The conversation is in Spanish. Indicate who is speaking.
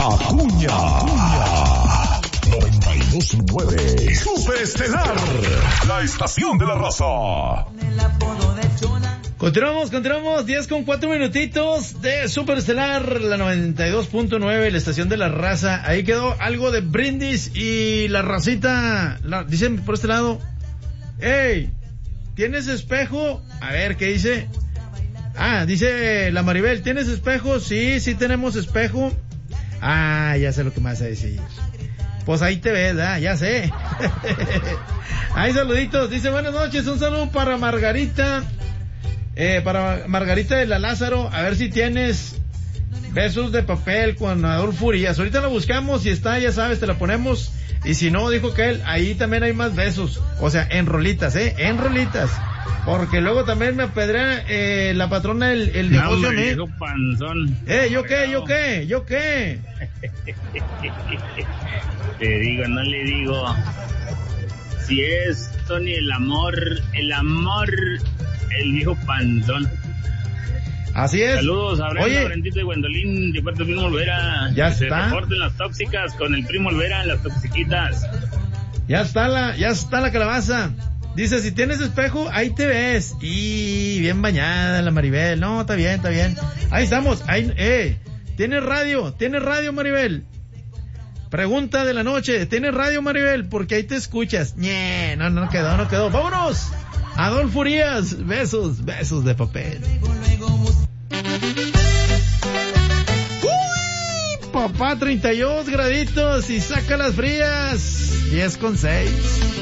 Speaker 1: Acuña. 92.9 Super Estelar, la estación de la raza.
Speaker 2: Continuamos, 10 con 4 minutitos de Super Estelar, la 92.9, la estación de la raza. Ahí quedó algo de brindis y la racita, dicen por este lado, hey, ¿tienes espejo? A ver, ¿qué dice? Dice la Maribel, ¿tienes espejo? Sí tenemos espejo. Ya sé lo que me vas a decir. Pues ahí te ves, ya sé. Ahí saluditos, dice buenas noches, un saludo para Margarita. Para Margarita de la Lázaro, a ver si tienes besos de papel con Adolfo Urias. Ahorita la buscamos, si está, ya sabes, te la ponemos. Y si no, dijo que él, ahí también hay más besos. O sea, en rolitas, en rolitas. Porque luego también me apedrea la patrona el negocio,
Speaker 3: viejo panzón.
Speaker 2: ¿Yo qué?
Speaker 3: Te digo, no le digo. Si es Tony el amor, el viejo panzón.
Speaker 2: Así es.
Speaker 3: Saludos a Brenda, Brendito y Gwendolyn, de parte del Primo Olvera.
Speaker 2: Ya
Speaker 3: que
Speaker 2: está.
Speaker 3: Se reporten las tóxicas con el Primo Olvera, las toxiquitas.
Speaker 2: Ya está la calabaza. Dice, si tienes espejo, ahí te ves. Y bien bañada la Maribel. No, está bien. Ahí estamos. ¿Tienes radio, Maribel? Pregunta de la noche. ¿Tienes radio, Maribel? Porque ahí te escuchas. No quedó. ¡Vámonos! Adolfo Urias. Besos de papel. ¡Uy! Papá, 32 graditos y saca las frías. 10 con 6.